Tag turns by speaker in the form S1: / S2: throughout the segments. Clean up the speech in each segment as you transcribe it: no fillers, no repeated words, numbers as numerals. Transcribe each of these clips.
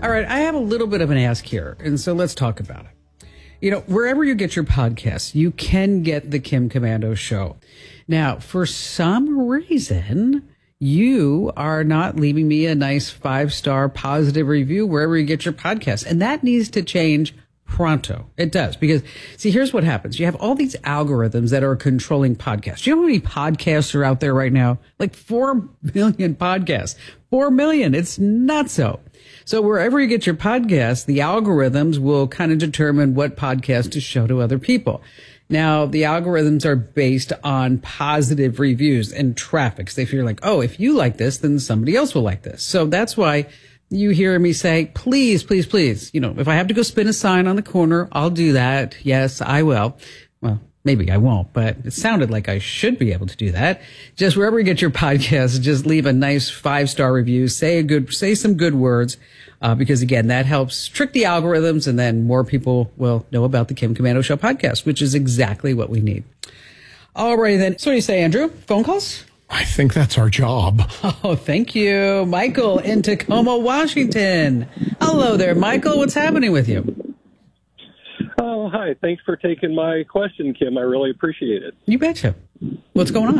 S1: All right, I have a little bit of an ask here, and so let's talk about it. You know, wherever you get your podcasts, you can get the Kim Komando Show. Now, for some reason, you are not leaving me a nice 5-star positive review wherever you get your podcasts, and that needs to change pronto. It does, because see, here's what happens. You have all these algorithms that are controlling podcasts. Do you know how many podcasts are out there right now? Like 4 million podcasts. 4 million. It's nuts. So wherever you get your podcasts, the algorithms will kind of determine what podcast to show to other people. Now, the algorithms are based on positive reviews and traffic. So if you're like, oh, if you like this, then somebody else will like this. So that's why you hear me say, please, please, please, you know, if I have to go spin a sign on the corner, I'll do that. Yes, I will. Well, maybe I won't, but it sounded like I should be able to do that. Just wherever you get your podcasts, just leave a nice 5-star review. Say some good words, because again, that helps trick the algorithms, and then more people will know about the Kim Komando Show podcast, which is exactly what we need. All right, then. So what do you say, Andrew? Phone calls?
S2: I think that's our job.
S1: Oh, thank you. Michael in Tacoma, Washington. Hello there, Michael. What's happening with you?
S3: Oh, hi. Thanks for taking my question, Kim. I really appreciate it.
S1: You betcha. What's going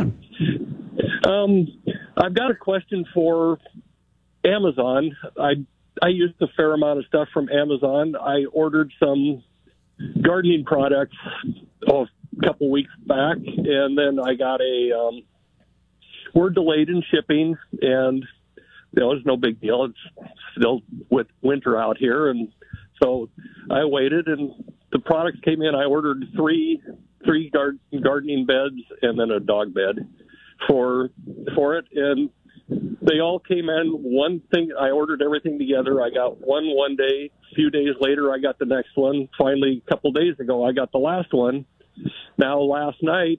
S3: on? I've got a question for Amazon. I used a fair amount of stuff from Amazon. I ordered some gardening products a couple weeks back, and then I got we're delayed in shipping, and it's no big deal. It's still with winter out here, and so I waited, and the products came in. I ordered three gardening beds and then a dog bed for it, and they all came in. One thing, I ordered everything together. I got one day. A few days later, I got the next one. Finally, a couple days ago, I got the last one. Now, last night,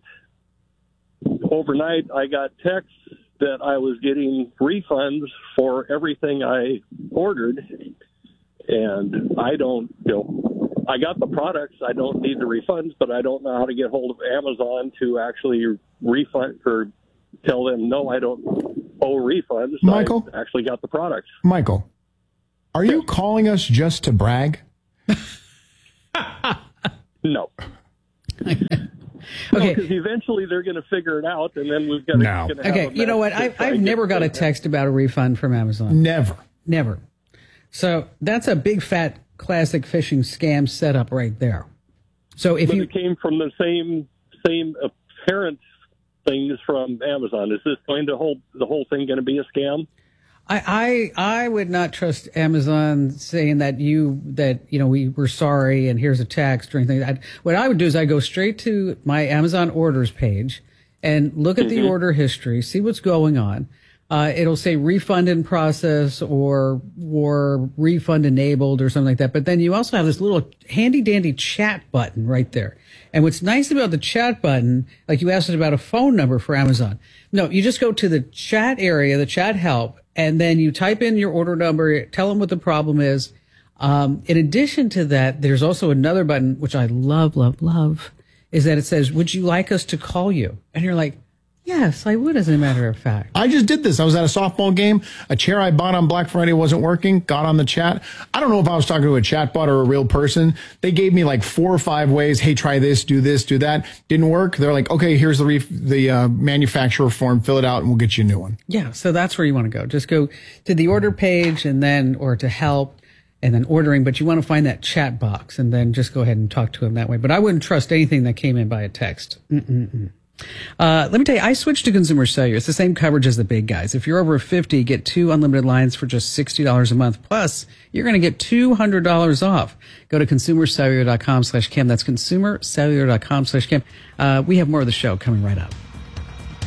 S3: overnight, I got texts that I was getting refunds for everything I ordered, and I don't, I got the products. I don't need the refunds, but I don't know how to get hold of Amazon to actually refund or tell them, no, I don't owe refunds.
S2: Michael?
S3: I actually got the products.
S2: Michael, are you calling us just to brag?
S3: No.
S1: Okay.
S3: Because eventually they're going to figure it out, and then we've got to.
S2: No.
S1: Okay, you know what? I've never got a text about a refund from Amazon.
S2: Never.
S1: So that's a big fat classic phishing scam setup right there. So if
S3: it came from the same apparent things from Amazon, is this going to the whole thing going to be a scam?
S1: I would not trust Amazon saying that we were sorry and here's a text or anything. What I would do is I go straight to my Amazon orders page and look at the order history, see what's going on. It'll say refund in process or refund enabled or something like that. But then you also have this little handy dandy chat button right there. And what's nice about the chat button, like you asked about a phone number for Amazon. No, you just go to the chat area, the chat help, and then you type in your order number, tell them what the problem is. In addition to that, there's also another button, which I love, is that it says, would you like us to call you? And you're like, yes, I would, as a matter of fact.
S2: I just did this. I was at a softball game. A chair I bought on Black Friday wasn't working. Got on the chat. I don't know if I was talking to a chatbot or a real person. They gave me like 4 or 5 ways. Hey, try this, do that. Didn't work. They're like, okay, here's the manufacturer form. Fill it out, and we'll get you a new one.
S1: Yeah, so that's where you want to go. Just go to the order page or to help, and then ordering. But you want to find that chat box, and then just go ahead and talk to them that way. But I wouldn't trust anything that came in by a text. Let me tell you, I switched to Consumer Cellular. It's the same coverage as the big guys. If you're over 50, get 2 unlimited lines for just $60 a month. Plus, you're going to get $200 off. Go to consumercellular.com/Kim. That's consumercellular.com/Kim. We have more of the show coming right up.